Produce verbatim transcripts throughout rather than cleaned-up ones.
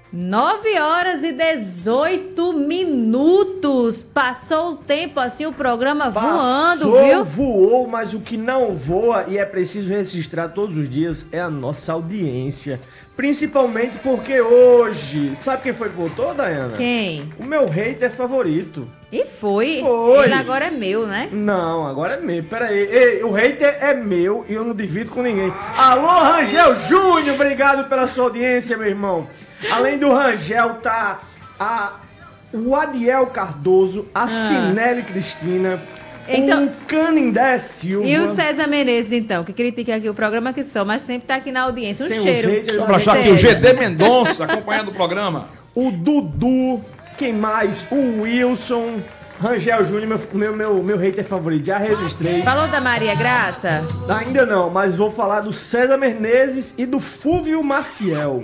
nove horas e dezoito minutos. Passou o tempo assim, o programa voando, Passou, viu? voou, mas o que não voa e é preciso registrar todos os dias é a nossa audiência. Principalmente porque hoje... Sabe quem foi que votou, Dayana? Quem? O meu hater favorito. E foi. Foi. Ele agora é meu, né? Não, agora é meu. Pera aí. Ei, o hater é meu e eu não divido com ninguém. Alô, Rangel Júnior, obrigado pela sua audiência, meu irmão. Além do Rangel, tá a, o Adiel Cardoso, a ah. Cinelli Cristina, então, o Canindé Silva. E o César Menezes, então, que critica aqui o programa que só, mas sempre tá aqui na audiência. Um Sem cheiro. Só pra achar aqui o G D Mendonça acompanhando o programa. O Dudu, quem mais? O Wilson, Rangel Júnior, meu, meu, meu, meu hater favorito, já registrei. Falou da Maria Graça? Ainda não, mas vou falar do César Menezes e do Fúvio Maciel.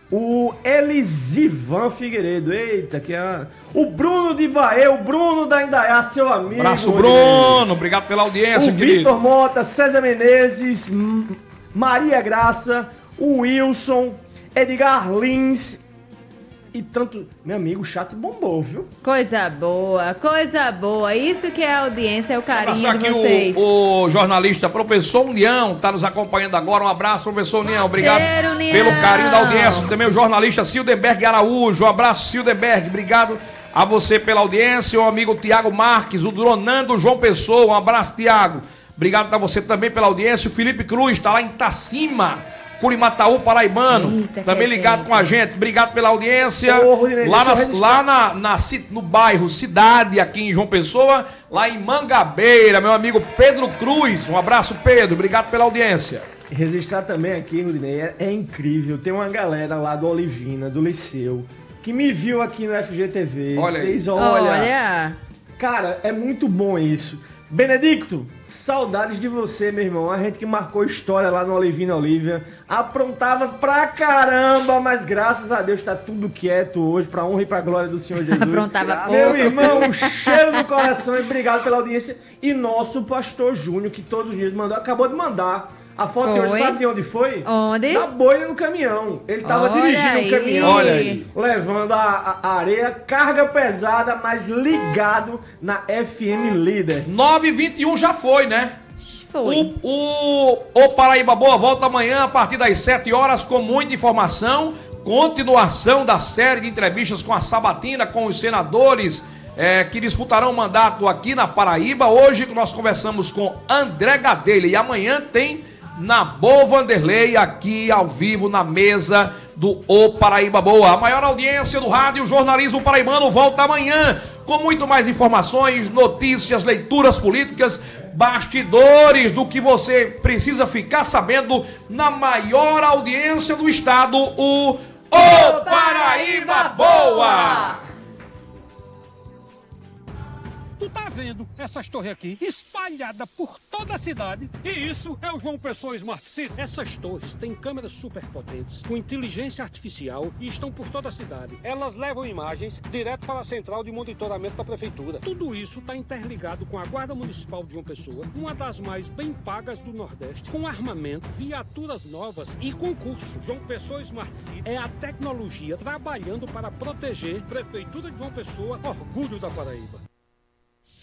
O Elisivan Figueiredo, eita, que é... O Bruno de Bahia, o Bruno da Indaiá, seu amigo. Abraço, Bruno, obrigado pela audiência, o querido. O Vitor Mota, César Menezes, Maria Graça, o Wilson, Edgar Lins e tanto... Meu amigo, o chat bombou, viu? Coisa boa, coisa boa. Isso que é a audiência, é o carinho de aqui vocês. O, o jornalista professor União está nos acompanhando agora. Um abraço, professor União. Obrigado Cheiro, União. pelo carinho da audiência. Também o jornalista Sildenberg Araújo. Um abraço, Sildenberg. Obrigado a você pela audiência. O amigo Tiago Marques, o Dronando João Pessoa. Um abraço, Tiago. Obrigado a você também pela audiência. O Felipe Cruz está lá em Itacima, Curimataú, paraibano, Eita, também ligado gente. com a gente. Obrigado pela audiência. Ô, Rodinei, lá na, registrar... lá na, na, no bairro Cidade, aqui em João Pessoa, lá em Mangabeira, meu amigo Pedro Cruz. Um abraço, Pedro. Obrigado pela audiência. Registrar também aqui, Rodinei, é, é incrível. Tem uma galera lá do Olivina, do Liceu, que me viu aqui no F G T V. Olha fez, aí. olha, Olha. Cara, é muito bom isso. Benedicto, saudades de você, meu irmão. A gente que marcou história lá no Olivina Olívia. Aprontava pra caramba, mas graças a Deus tá tudo quieto hoje, pra honra e pra glória do Senhor Jesus. Aprontava pouco. Meu irmão, um cheiro no coração e obrigado pela audiência. E nosso pastor Júnior, que todos os dias mandou, acabou de mandar. A foto de hoje, sabe de onde foi? Onde? Na boina no caminhão. Ele tava Olha dirigindo aí. o caminhão. Olha aí. Levando a, a areia, carga pesada, mas ligado na F M Líder. nove e vinte e um já foi, né? Foi. O, o, o Paraíba Boa volta amanhã a partir das sete horas com muita informação. Continuação da série de entrevistas com a Sabatina, com os senadores é, que disputarão o mandato aqui na Paraíba. Hoje nós conversamos com André Gadelha e amanhã tem Nabô Vanderlei aqui ao vivo na mesa do O Paraíba Boa. A maior audiência do rádio jornalismo paraibano volta amanhã com muito mais informações, notícias, leituras políticas, bastidores do que você precisa ficar sabendo na maior audiência do estado, o O Paraíba Boa. Tu tá vendo essas torres aqui espalhadas por toda a cidade? E isso é o João Pessoa Smart City. Essas torres têm câmeras super potentes, com inteligência artificial e estão por toda a cidade. Elas levam imagens direto para a central de monitoramento da prefeitura. Tudo isso está interligado com a Guarda Municipal de João Pessoa, uma das mais bem pagas do Nordeste, com armamento, viaturas novas e concurso. João Pessoa Smart City é a tecnologia trabalhando para proteger a Prefeitura de João Pessoa, orgulho da Paraíba.